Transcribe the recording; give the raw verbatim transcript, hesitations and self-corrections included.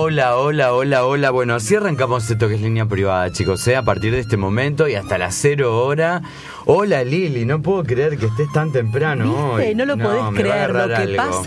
hola, hola, hola, hola. Bueno, así arrancamos esto que es línea privada, chicos, ¿eh? A partir de este momento y hasta las cero hora. Hola, Lili, no puedo creer que estés tan temprano ¿Viste? hoy. No lo podés me va a creer. Lo agarrar que algo. pasa